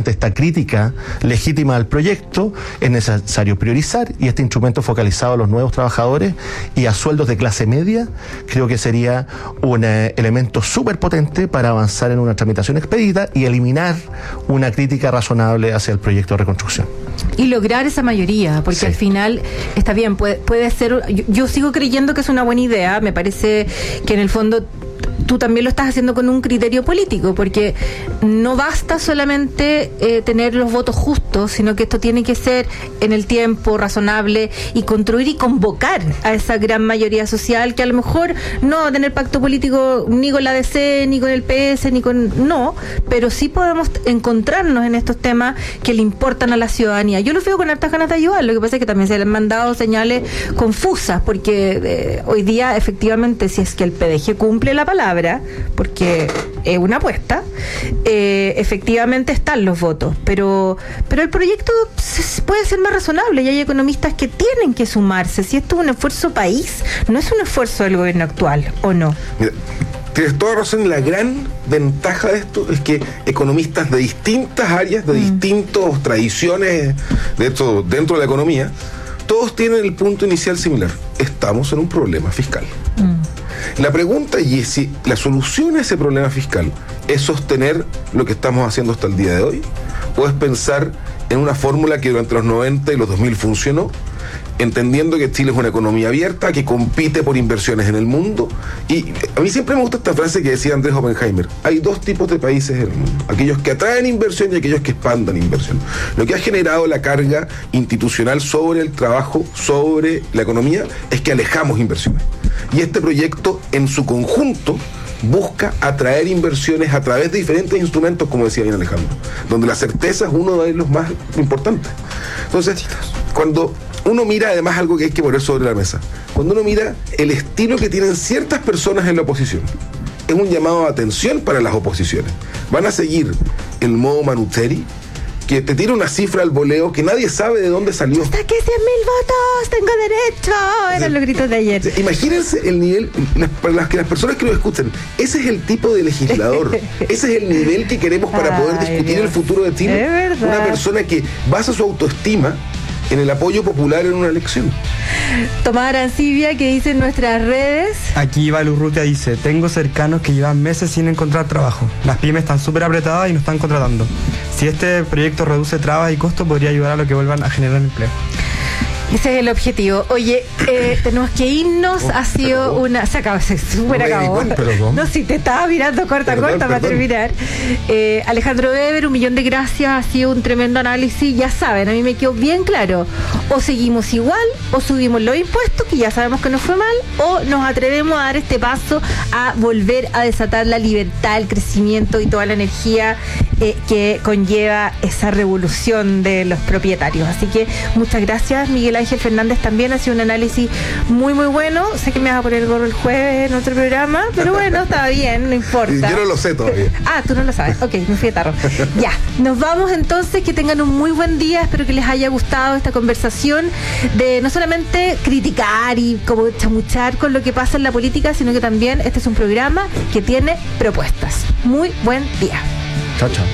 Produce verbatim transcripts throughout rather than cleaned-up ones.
ante esta crítica legítima del proyecto, es necesario priorizar, y este instrumento focalizado a los nuevos trabajadores y a sueldos de clase media, creo que sería un eh, elemento súper potente para avanzar en una tramitación expedita y eliminar una crítica razonable hacia el proyecto de reconstrucción. Y lograr esa mayoría, porque sí, al final está bien, puede, puede ser, yo, yo sigo creyendo que es una buena idea, me parece que en el fondo tú también lo estás haciendo con un criterio político, porque no basta solamente eh, tener los votos justos, sino que esto tiene que ser en el tiempo razonable y construir y convocar a esa gran mayoría social que a lo mejor no va a tener pacto político ni con la D C, ni con el P S, ni con... no, pero sí podemos encontrarnos en estos temas que le importan a la ciudadanía. Yo los veo con hartas ganas de ayudar, lo que pasa es que también se le han mandado señales confusas, porque eh, hoy día efectivamente si es que el P D G cumple la palabra, porque es una apuesta, eh, efectivamente están los votos, pero pero el proyecto puede ser más razonable y hay economistas que tienen que sumarse. Si esto es un esfuerzo país, no es un esfuerzo del gobierno actual, ¿o no? Mira, tienes toda razón. La gran ventaja de esto es que economistas de distintas áreas, de mm. distintas tradiciones, de esto, dentro de la economía, todos tienen el punto inicial similar. Estamos en un problema fiscal. Mm. La pregunta es si la solución a ese problema fiscal es sostener lo que estamos haciendo hasta el día de hoy, o es pensar en una fórmula que durante los noventa y los dos mil funcionó, entendiendo que Chile es una economía abierta, que compite por inversiones en el mundo. Y a mí siempre me gusta esta frase que decía Andrés Oppenheimer: hay dos tipos de países en el mundo, aquellos que atraen inversión y aquellos que expandan inversión. Lo que ha generado la carga institucional sobre el trabajo, sobre la economía, es que alejamos inversiones. Y este proyecto en su conjunto busca atraer inversiones a través de diferentes instrumentos, como decía bien Alejandro, donde la certeza es uno de los más importantes. Entonces, cuando uno mira además algo que hay que poner sobre la mesa, cuando uno mira el estilo que tienen ciertas personas en la oposición, es un llamado de atención para las oposiciones. Van a seguir el modo Manuteri, que te tira una cifra al voleo que nadie sabe de dónde salió. Hasta que cien mil votos, tengo derecho. Eran los gritos de ayer. O sea, imagínense el nivel, las, para las, que las personas que lo escuchan, ese es el tipo de legislador, ese es el nivel que queremos para poder discutir Ay, el futuro de Chile. Es verdad. Una persona que basa su autoestima en el apoyo popular en una elección. Tomás Arancibia, que dice en nuestras redes. Aquí Iván Urrutia dice: tengo cercanos que llevan meses sin encontrar trabajo. Las pymes están súper apretadas y no están contratando. Si este proyecto reduce trabas y costos, podría ayudar a lo que vuelvan a generar empleo. Ese es el objetivo. Oye, eh, tenemos que irnos. Oh, ha sido pero, una... Se acabó, se súper acabó. No, si te estaba mirando corta, perdón, corta perdón. Para terminar. Eh, Alejandro Weber, un millón de gracias. Ha sido un tremendo análisis. Ya saben, a mí me quedó bien claro. O seguimos igual, o subimos los impuestos, que ya sabemos que nos fue mal, o nos atrevemos a dar este paso a volver a desatar la libertad, el crecimiento y toda la energía eh, que conlleva esa revolución de los propietarios. Así que muchas gracias, Miguel Ángel Fernández. También ha sido un análisis muy muy bueno. Sé que me vas a poner el gorro el jueves en otro programa, pero bueno, está bien, no importa. Yo no lo sé todavía. Ah, tú no lo sabes. Ok, me fui de tarro. Ya, nos vamos entonces. Que tengan un muy buen día. Espero que les haya gustado esta conversación de no solamente criticar y como chamuchar con lo que pasa en la política, sino que también este es un programa que tiene propuestas. Muy buen día. Chao, chao.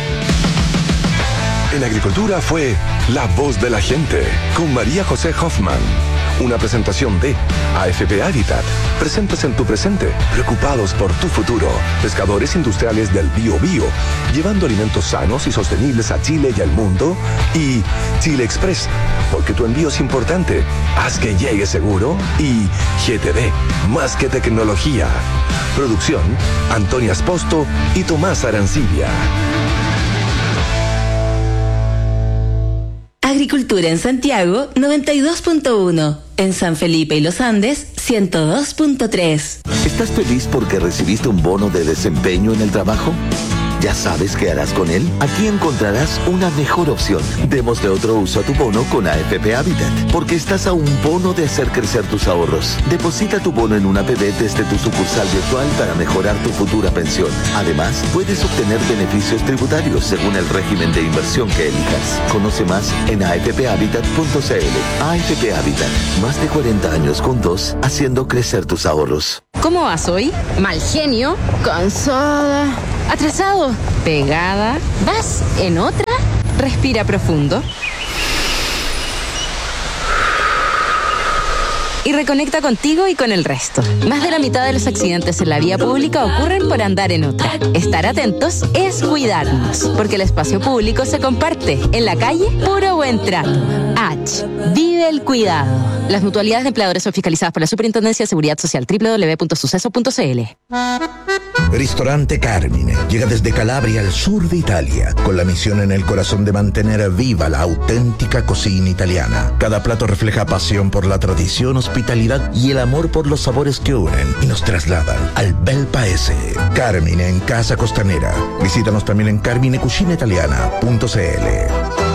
En Agricultura fue La Voz de la Gente con María José Hoffman. Una presentación de A F P Habitat. Presentes en tu presente, preocupados por tu futuro. Pescadores industriales del Bío Bío, llevando alimentos sanos y sostenibles a Chile y al mundo. Y Chile Express, porque tu envío es importante. Haz que llegue seguro. Y G T D, más que tecnología. Producción, Antonia Esposto y Tomás Arancibia. Agricultura en Santiago, noventa y dos punto uno. En San Felipe y Los Andes, ciento dos punto tres. ¿Estás feliz porque recibiste un bono de desempeño en el trabajo? ¿Ya sabes qué harás con él? Aquí encontrarás una mejor opción. Démosle otro uso a tu bono con A F P Habitat, porque estás a un bono de hacer crecer tus ahorros. Deposita tu bono en una A P B desde tu sucursal virtual para mejorar tu futura pensión. Además, puedes obtener beneficios tributarios según el régimen de inversión que elijas. Conoce más en a f p habitat punto c l. A F P Habitat, más de cuarenta años juntos, haciendo crecer tus ahorros. ¿Cómo vas hoy? Mal genio, cansada, atrasado, pegada. ¿Vas en otra? Respira profundo. Y reconecta contigo y con el resto. Más de la mitad de los accidentes en la vía pública ocurren por andar en otra. Estar atentos es cuidarnos, porque el espacio público se comparte. En la calle, puro buen trato. H. Vive el cuidado. Las mutualidades de empleadores son fiscalizadas por la Superintendencia de Seguridad Social. doble u doble u doble u punto suceso punto c l. Ristorante Carmine llega desde Calabria al sur de Italia, con la misión en el corazón de mantener viva la auténtica cocina italiana. Cada plato refleja pasión por la tradición, hospitalidad y el amor por los sabores que unen y nos trasladan al bel paese. Carmine en Casa Costanera. Visítanos también en carmine cucina italiana punto c l.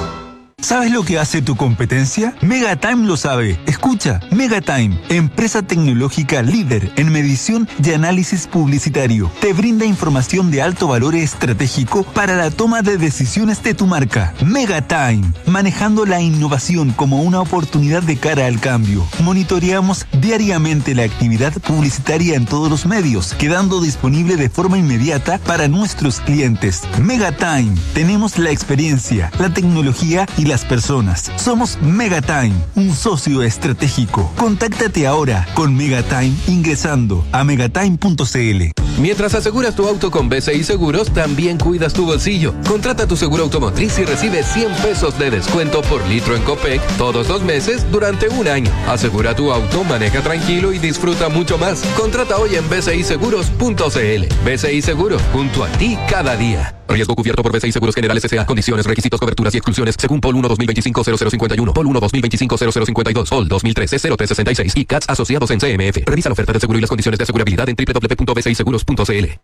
¿Sabes lo que hace tu competencia? Megatime lo sabe. Escucha, Megatime, empresa tecnológica líder en medición y análisis publicitario. Te brinda información de alto valor estratégico para la toma de decisiones de tu marca. Megatime, manejando la innovación como una oportunidad de cara al cambio. Monitoreamos diariamente la actividad publicitaria en todos los medios, quedando disponible de forma inmediata para nuestros clientes. Megatime, tenemos la experiencia, la tecnología y las personas. Somos Megatime, un socio estratégico. Contáctate ahora con Megatime ingresando a megatime punto c l. Mientras aseguras tu auto con B C I Seguros, también cuidas tu bolsillo. Contrata tu seguro automotriz y recibe cien pesos de descuento por litro en Copec todos los meses durante un año. Asegura tu auto, maneja tranquilo y disfruta mucho más. Contrata hoy en b c i seguros punto c l. B C I Seguro, junto a ti cada día. Riesgo cubierto por B C I Seguros Generales S A. Condiciones, requisitos, coberturas y exclusiones según Pol uno dos mil veinticinco cero cero cincuenta y uno, Pol uno dos mil veinticinco cero cero cincuenta y dos, Pol dos mil trece cero tres sesenta y seis y C A T S asociados en C M F. Revisa la oferta de seguro y las condiciones de asegurabilidad en doble u doble u doble u punto b c i seguros punto c l.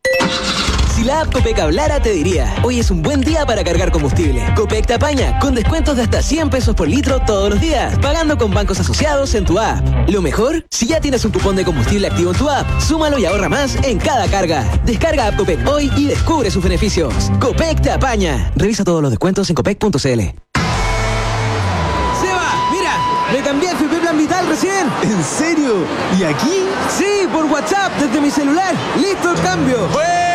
Si la app Copec hablara, te diría: hoy es un buen día para cargar combustible. Copec te apaña con descuentos de hasta cien pesos por litro todos los días, pagando con bancos asociados en tu app. Lo mejor, si ya tienes un cupón de combustible activo en tu app, súmalo y ahorra más en cada carga. Descarga app Copec hoy y descubre sus beneficios. Copec te apaña. Revisa todos los descuentos en copec punto c l. ¡Seba! ¡Mira! ¡Le cambié a F P Plan Vital recién! ¿En serio? ¿Y aquí? Sí, por WhatsApp, desde mi celular. ¡Listo el cambio!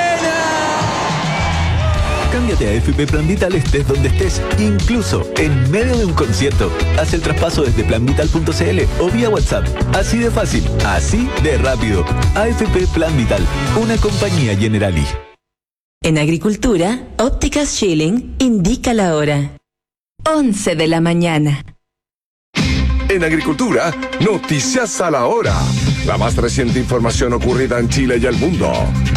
Cámbiate a F P Plan Vital estés donde estés, incluso en medio de un concierto. Haz el traspaso desde plan vital punto c l o vía WhatsApp. Así de fácil, así de rápido. A F P Plan Vital, una compañía Generali. En Agricultura, Ópticas Schilling indica la hora. once de la mañana. En Agricultura, noticias a la hora. La más reciente información ocurrida en Chile y el mundo.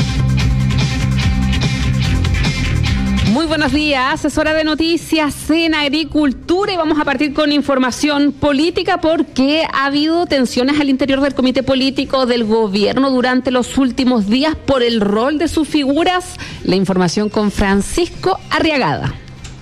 Muy buenos días, es hora de noticias en Agricultura y vamos a partir con información política porque ha habido tensiones al interior del comité político del gobierno durante los últimos días por el rol de sus figuras. La información con Francisco Arriagada.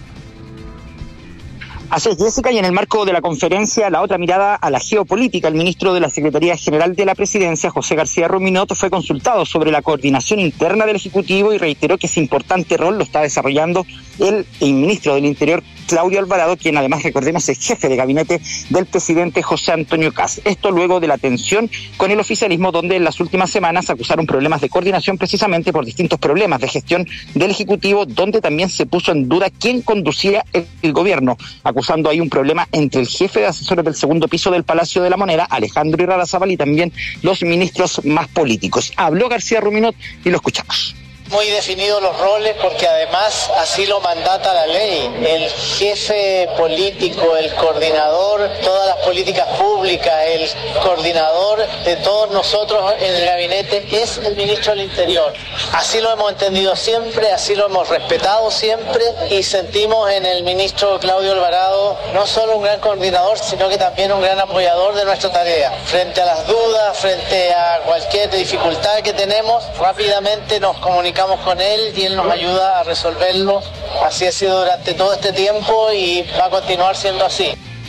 Así es, Jessica, y en el marco de la conferencia La otra mirada a la geopolítica, el ministro de la Secretaría General de la Presidencia, José García Ruminot, fue consultado sobre la coordinación interna del Ejecutivo y reiteró que ese importante rol lo está desarrollando el, el ministro del Interior, Claudio Alvarado, quien además, recordemos, es jefe de gabinete del presidente José Antonio Kast. Esto luego de la tensión con el oficialismo, donde en las últimas semanas acusaron problemas de coordinación precisamente por distintos problemas de gestión del Ejecutivo, donde también se puso en duda quién conducía el, el gobierno, acusando ahí un problema entre el jefe de asesores del segundo piso del Palacio de la Moneda, Alejandro Irarrázaval, y también los ministros más políticos. Habló García Ruminot y lo escuchamos. Muy definidos los roles porque además así lo mandata la ley. El jefe político, el coordinador, todas las políticas públicas, el coordinador de todos nosotros en el gabinete es el ministro del Interior. Así lo hemos entendido siempre, así lo hemos respetado siempre y sentimos en el ministro Claudio Alvarado no solo un gran coordinador, sino que también un gran apoyador de nuestra tarea. Frente a las dudas, frente a cualquier dificultad que tenemos, rápidamente nos comunicamos con él y él nos ayuda a resolverlo. Así ha sido durante todo este tiempo y va a continuar siendo así.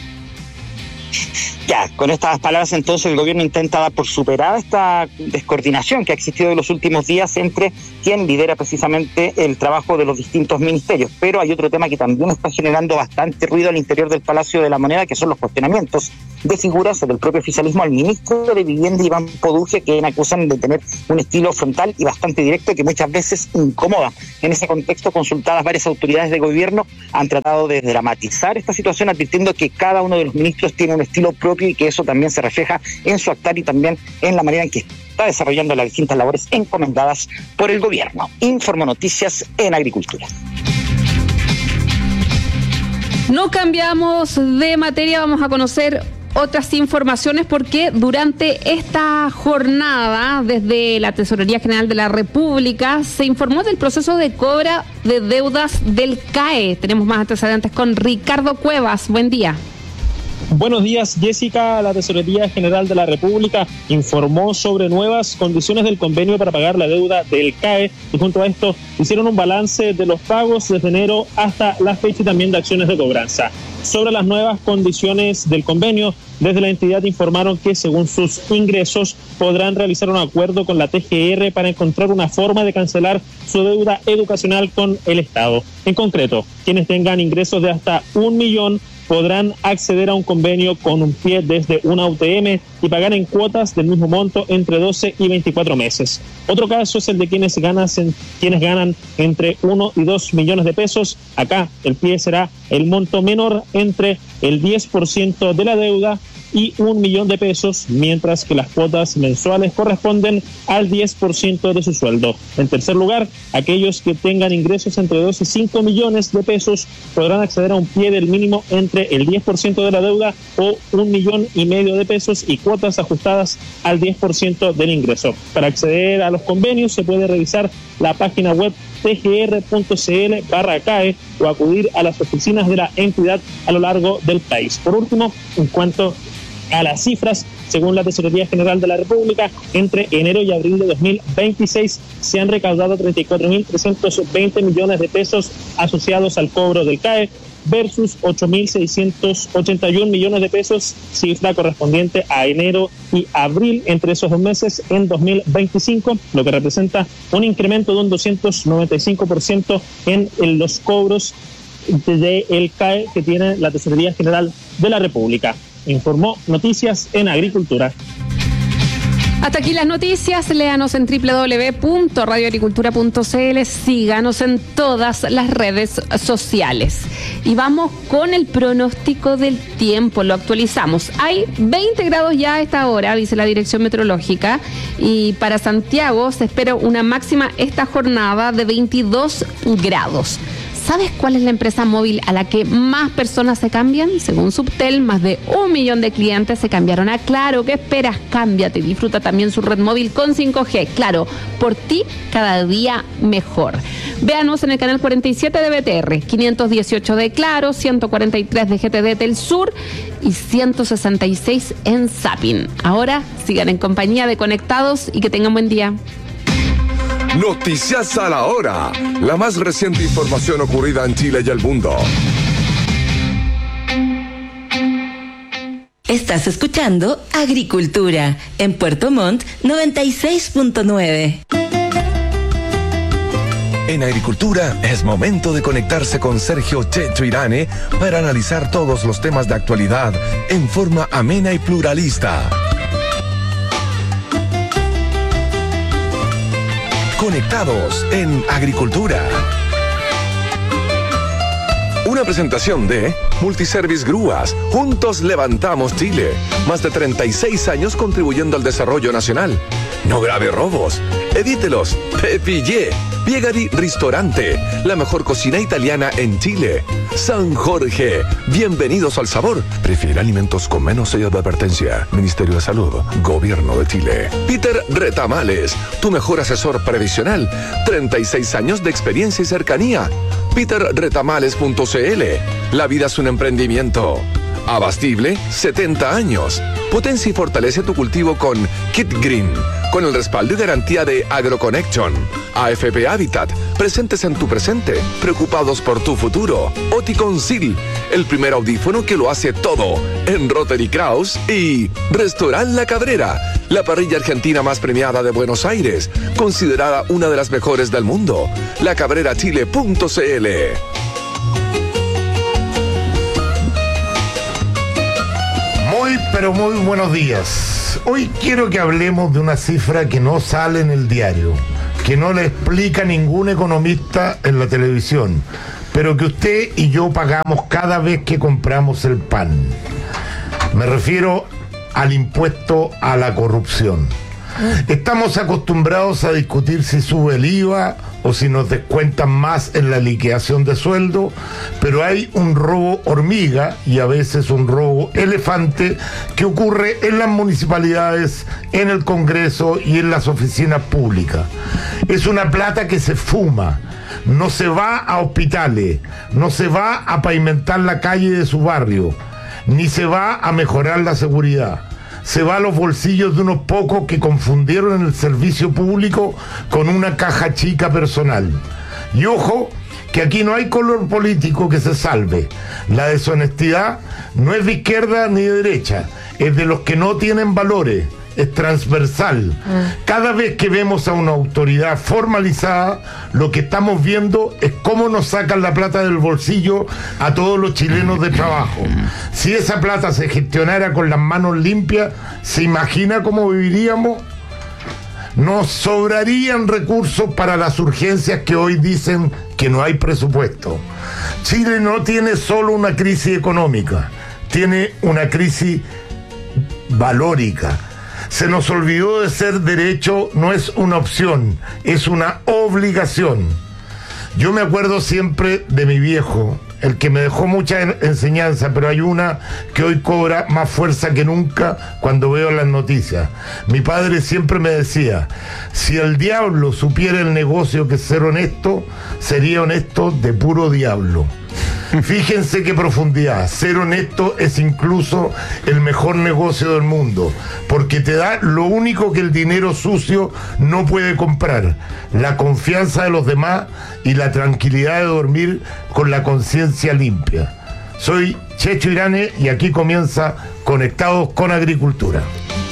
Ya, con estas palabras entonces el gobierno intenta dar por superada esta descoordinación que ha existido en los últimos días entre quien lidera precisamente el trabajo de los distintos ministerios. Pero hay otro tema que también está generando bastante ruido al interior del Palacio de la Moneda, que son los cuestionamientos de figuras del propio oficialismo al ministro de Vivienda, Iván Poduje, que acusan de tener un estilo frontal y bastante directo que muchas veces incomoda. En ese contexto, consultadas varias autoridades de gobierno han tratado de dramatizar esta situación, advirtiendo que cada uno de los ministros tiene un estilo propio y que eso también se refleja en su actuar y también en la manera en que está desarrollando las distintas labores encomendadas por el gobierno. Informo Noticias en Agricultura. No cambiamos de materia, vamos a conocer otras informaciones porque durante esta jornada desde la Tesorería General de la República se informó del proceso de cobra de deudas del C A E. Tenemos más antecedentes con Ricardo Cuevas. Buen día. Buenos días, Jessica. La Tesorería General de la República informó sobre nuevas condiciones del convenio para pagar la deuda del C A E y junto a esto hicieron un balance de los pagos desde enero hasta la fecha y también de acciones de cobranza. Sobre las nuevas condiciones del convenio, desde la entidad informaron que según sus ingresos podrán realizar un acuerdo con la T G R para encontrar una forma de cancelar su deuda educacional con el Estado. En concreto, quienes tengan ingresos de hasta un millón podrán acceder a un convenio con un pie desde una U T M y pagar en cuotas del mismo monto entre doce y veinticuatro meses. Otro caso es el de quienes ganan, quienes ganan entre uno y dos millones de pesos. Acá el pie será el monto menor entre el diez por ciento de la deuda y un millón de pesos, mientras que las cuotas mensuales corresponden al diez por ciento de su sueldo. En tercer lugar, aquellos que tengan ingresos entre dos y cinco millones de pesos podrán acceder a un pie del mínimo entre el diez por ciento de la deuda o un millón y medio de pesos y cuotas ajustadas al diez por ciento del ingreso. Para acceder a los convenios se puede revisar la página web tgr.cl barra CAE o acudir a las oficinas de la entidad a lo largo del país. Por último, en cuanto a las cifras, según la Tesorería General de la República, entre enero y abril de dos mil veintiséis se han recaudado treinta y cuatro mil trescientos veinte millones de pesos asociados al cobro del C A E versus ocho mil seiscientos ochenta y uno millones de pesos, cifra correspondiente a enero y abril entre esos dos meses en dos mil veinticinco, lo que representa un incremento de un doscientos noventa y cinco por ciento en, en los cobros del C A E que tiene la Tesorería General de la República. Informó Noticias en Agricultura. Hasta aquí las noticias, léanos en doble u doble u doble u punto radio agricultura punto c l, síganos en todas las redes sociales. Y vamos con el pronóstico del tiempo, lo actualizamos. Hay veinte grados ya a esta hora, dice la Dirección Meteorológica, y para Santiago se espera una máxima esta jornada de veintidós grados. ¿Sabes cuál es la empresa móvil a la que más personas se cambian? Según Subtel, más de un millón de clientes se cambiaron a Claro. ¿Qué esperas? Cámbiate y disfruta también su red móvil con cinco G. Claro, por ti cada día mejor. Véanos en el canal cuarenta y siete de B T R, quinientos dieciocho de Claro, ciento cuarenta y tres de G T D Telsur y ciento sesenta y seis en Zapping. Ahora sigan en compañía de Conectados y que tengan buen día. Noticias a la hora. La más reciente información ocurrida en Chile y el mundo. Estás escuchando Agricultura en Puerto Montt noventa y seis punto nueve. En Agricultura es momento de conectarse con Sergio Checho Irane para analizar todos los temas de actualidad en forma amena y pluralista. Conectados en Agricultura. Una presentación de Multiservice Grúas. Juntos levantamos Chile. Más de treinta y seis años contribuyendo al desarrollo nacional. No grave robos. Evítelos. Te pillé. Piegari Ristorante. La mejor cocina italiana en Chile. San Jorge. Bienvenidos al sabor. Prefiere alimentos con menos sello de advertencia. Ministerio de Salud. Gobierno de Chile. Peter Retamales. Tu mejor asesor previsional. treinta y seis años de experiencia y cercanía. peter retamales punto c l. La vida es un emprendimiento. Abastible, setenta años. Potencia y fortalece tu cultivo con Kit Green, con el respaldo y garantía de AgroConnection. A F P Habitat, presentes en tu presente, preocupados por tu futuro. Oticonsil, el primer audífono que lo hace todo. En Rotary Kraus y Restaurant La Cabrera, la parrilla argentina más premiada de Buenos Aires, considerada una de las mejores del mundo. la cabrera chile punto c l. Muy pero muy buenos días. Hoy quiero que hablemos de una cifra que no sale en el diario, que no le explica ningún economista en la televisión, pero que usted y yo pagamos cada vez que compramos el pan. Me refiero al impuesto a la corrupción. Estamos acostumbrados a discutir si sube el I V A o si nos descuentan más en la liquidación de sueldo, pero hay un robo hormiga y a veces un robo elefante que ocurre en las municipalidades, en el Congreso y en las oficinas públicas. Es una plata que se fuma, no se va a hospitales, no se va a pavimentar la calle de su barrio, ni se va a mejorar la seguridad. Se va a los bolsillos de unos pocos que confundieron el servicio público con una caja chica personal. Y ojo, que aquí no hay color político que se salve. La deshonestidad no es de izquierda ni de derecha, es de los que no tienen valores, es transversal. Cada vez que vemos a una autoridad formalizada, lo que estamos viendo es cómo nos sacan la plata del bolsillo a todos los chilenos de trabajo. Si esa plata se gestionara con las manos limpias, ¿se imagina cómo viviríamos? Nos sobrarían recursos para las urgencias que hoy dicen que no hay presupuesto. Chile no tiene solo una crisis económica, tiene una crisis valórica. Se nos olvidó de ser derecho, no es una opción, es una obligación. Yo me acuerdo siempre de mi viejo, el que me dejó mucha enseñanza, pero hay una que hoy cobra más fuerza que nunca cuando veo las noticias. Mi padre siempre me decía, si el diablo supiera el negocio que es ser honesto, sería honesto de puro diablo. Fíjense qué profundidad. Ser honesto es incluso el mejor negocio del mundo, porque te da lo único que el dinero sucio no puede comprar: la confianza de los demás y la tranquilidad de dormir con la conciencia limpia. Soy Checho Irane y aquí comienza Conectados con Agricultura.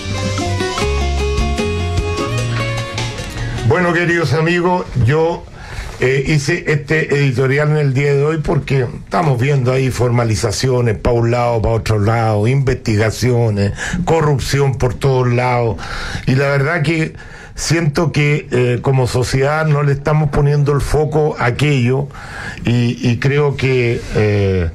Bueno, queridos amigos, yo Eh, hice este editorial en el día de hoy porque estamos viendo ahí formalizaciones para un lado, para otro lado, investigaciones, corrupción por todos lados, y la verdad que siento que eh, como sociedad no le estamos poniendo el foco a aquello, y, y creo que eh,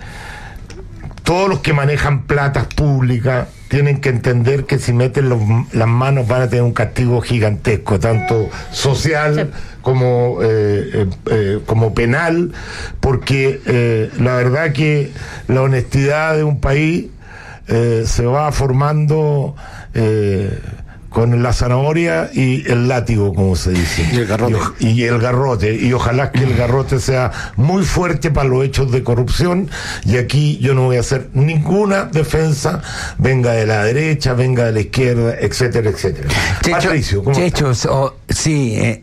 todos los que manejan platas públicas tienen que entender que si meten los, las manos van a tener un castigo gigantesco, tanto social sí. como, eh, eh, eh, como penal, porque eh, la verdad que la honestidad de un país eh, se va formando eh, con la zanahoria y el látigo, como se dice. Y el garrote. Y, y el garrote. Y ojalá que el garrote sea muy fuerte para los hechos de corrupción. Y aquí yo no voy a hacer ninguna defensa, venga de la derecha, venga de la izquierda, etcétera, etcétera. Checho, Patricio, ¿cómo Checho, oh, sí, eh,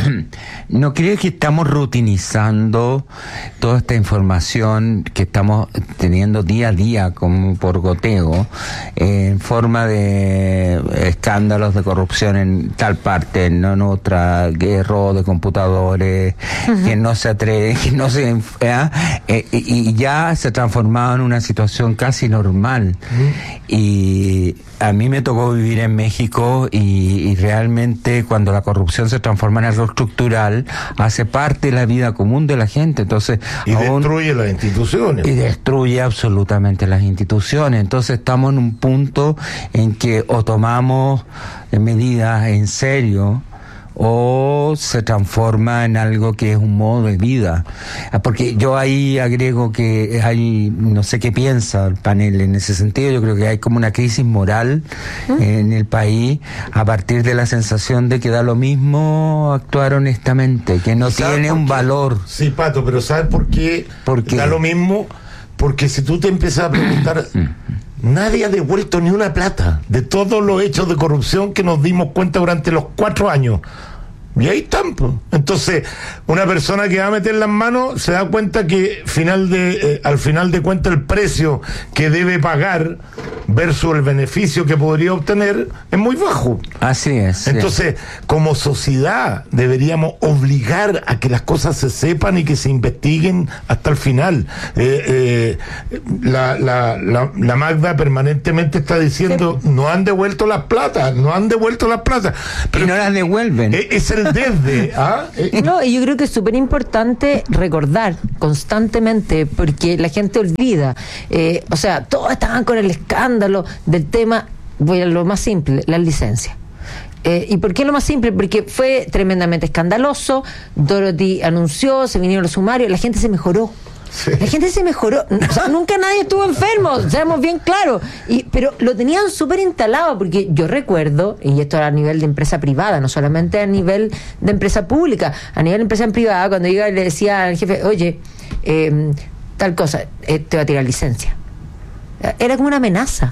¿no crees que estamos rutinizando toda esta información que estamos teniendo día a día como por goteo, eh, en forma de escándalos de corrupción en tal parte, no en otra, que robo de computadores, uh-huh. que no se atreve, que no se... Eh, eh, y ya se ha transformado en una situación casi normal. Uh-huh. Y a mí me tocó vivir en México y, y realmente cuando la corrupción se transforma en algo estructural, hace parte de la vida común de la gente. Entonces, y aún, destruye las instituciones. Y destruye absolutamente las instituciones. Entonces estamos en un punto en que o tomamos medidas en serio o se transforma en algo que es un modo de vida. Porque yo ahí agrego que hay, no sé qué piensa el panel en ese sentido, yo creo que hay como una crisis moral ¿Mm? en el país a partir de la sensación de que da lo mismo actuar honestamente, que no tiene un valor. Sí, Pato, pero ¿sabes por qué, ¿Por qué? da lo mismo? Porque si tú te empiezas a preguntar... Nadie ha devuelto ni una plata de todos los hechos de corrupción que nos dimos cuenta durante los cuatro años. Y ahí están, pues. Entonces, una persona que va a meter las manos se da cuenta que final de, eh, al final de cuentas el precio que debe pagar versus el beneficio que podría obtener es muy bajo. Así es. Entonces, sí. como sociedad deberíamos obligar a que las cosas se sepan y que se investiguen hasta el final. Eh, eh, la, la, la, la Magda permanentemente está diciendo, sí. no han devuelto las plata, no han devuelto las plata. Pero y no las devuelven. Es, es el desde. ¿ah? No, y yo creo que es súper importante recordar constantemente, porque la gente olvida. Eh, o sea, todos estaban con el escándalo del tema, voy a lo más simple, las licencias. Eh, ¿Y por qué lo más simple? Porque fue tremendamente escandaloso, Dorothy anunció, se vinieron los sumarios, la gente se mejoró. Sí. La gente se mejoró, o sea, nunca nadie estuvo enfermo, seamos bien claros, y, pero lo tenían súper instalado, porque yo recuerdo, y esto era a nivel de empresa privada, no solamente a nivel de empresa pública, a nivel de empresa privada, cuando iba y le decía al jefe, oye, eh, tal cosa, eh, te va a tirar licencia. Era como una amenaza.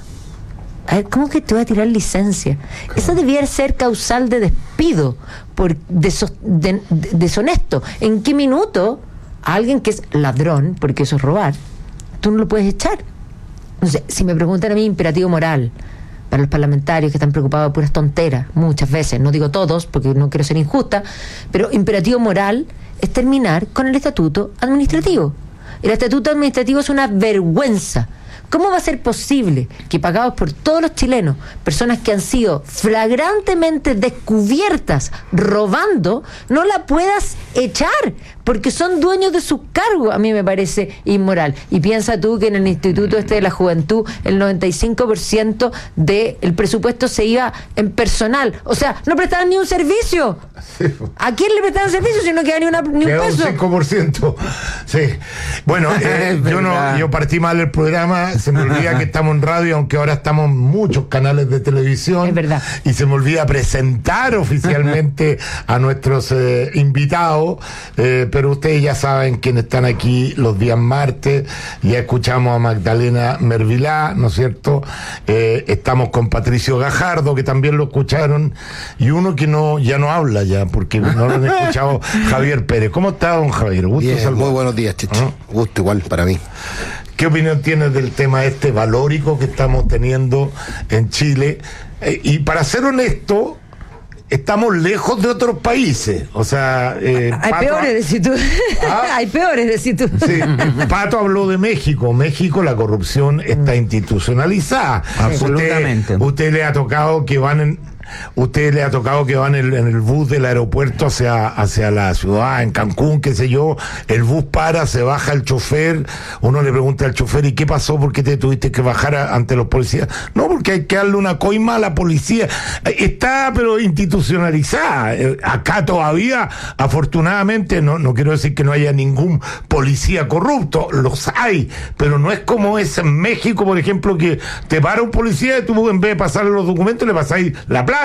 A ver, ¿cómo que te va a tirar licencia? Eso debía ser causal de despido por deso, de, de, deshonesto. ¿En qué minuto a alguien que es ladrón, porque eso es robar, tú no lo puedes echar? No sé, si me preguntan a mí, imperativo moral para los parlamentarios que están preocupados por puras tonteras, muchas veces, no digo todos porque no quiero ser injusta, pero imperativo moral es terminar con el estatuto administrativo. El estatuto administrativo es una vergüenza. ¿Cómo va a ser posible que, pagados por todos los chilenos, personas que han sido flagrantemente descubiertas robando, no la puedas echar? Porque son dueños de su cargo. A mí me parece inmoral. Y piensa tú que en el Instituto este de la Juventud el noventa y cinco por ciento del presupuesto se iba en personal. O sea, no prestaban ni un servicio. Sí. ¿A quién le prestaban servicio si no queda ni, una, ni un peso? Un cinco por ciento. Sí. Bueno, eh, yo, no, yo partí mal el programa. Se me olvida que estamos en radio, aunque ahora estamos en muchos canales de televisión. Es verdad. Y se me olvida presentar oficialmente a nuestros eh, invitados. Eh, pero ustedes ya saben quiénes están aquí los días martes. Ya escuchamos a Magdalena Mervilá, ¿no es cierto? Eh, estamos con Patricio Gajardo, que también lo escucharon, y uno que no ya no habla ya, porque no lo han escuchado, Javier Pérez. ¿Cómo está, don Javier? Gusto Bien, saludar. Muy buenos días, Chicho. ¿Ah? Gusto igual para mí. ¿Qué opinión tienes del tema este valórico que estamos teniendo en Chile? Eh, y para ser honesto, estamos lejos de otros países. O sea, eh, hay Pato, peores, decís tú. ¿Ah? Hay peores, decís tú. Sí, Pato habló de México. México, la corrupción está institucionalizada. Absolutamente. Usted, usted le ha tocado que van en Usted le ha tocado que van en el, en el bus del aeropuerto hacia, hacia la ciudad, en Cancún, qué sé yo, el bus para, se baja el chofer, uno le pregunta al chofer, ¿y qué pasó? ¿Por qué te tuviste que bajar a, ante los policías? No, porque hay que darle una coima a la policía. Está, pero institucionalizada. Acá todavía, afortunadamente, no, no quiero decir que no haya ningún policía corrupto, los hay, pero no es como es en México, por ejemplo, que te para un policía y tú en vez de pasarle los documentos le pasáis la plata.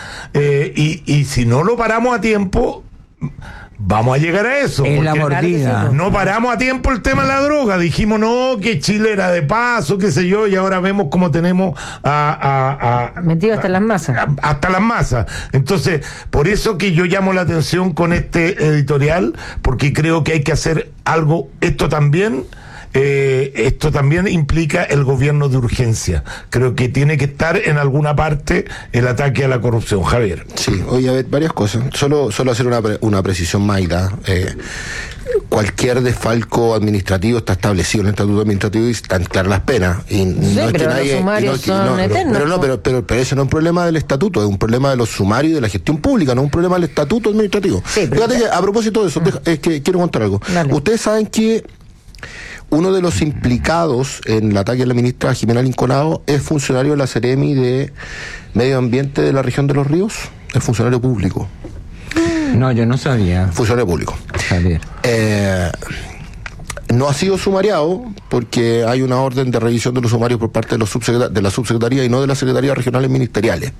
Eh, y, y si no lo paramos a tiempo, vamos a llegar a eso. Es la mordida. No paramos a tiempo el tema de la droga. Dijimos, no, que Chile era de paso, qué sé yo, y ahora vemos cómo tenemos a... a, a metido hasta las masas. A, hasta las masas. Entonces, por eso que yo llamo la atención con este editorial, porque creo que hay que hacer algo, esto también... Eh, esto también implica el gobierno de urgencia. Creo que tiene que estar en alguna parte el ataque a la corrupción. Javier. Sí, oye, a ver, varias cosas. Solo, solo hacer una, pre- una precisión, Magda. Eh, cualquier desfalco administrativo está establecido en el estatuto administrativo y están claras las penas. Y sí, no es pero que nadie, los sumarios y no, son no, eternos. Pero no, pero, pero, pero ese no es un problema del estatuto, es un problema de los sumarios y de la gestión pública, no es un problema del estatuto administrativo. Sí, pero Fíjate que, a propósito de eso, deja, es que quiero contar algo. Dale. Ustedes saben que uno de los implicados en el ataque a la ministra Jimena Linconado es funcionario de la Seremi de Medio Ambiente de la región de Los Ríos, es funcionario público. No, yo no sabía. Funcionario público. Javier. Eh, no ha sido sumariado porque hay una orden de revisión de los sumarios por parte de, los subsecretar- de la subsecretaría y no de las secretarías regionales ministeriales.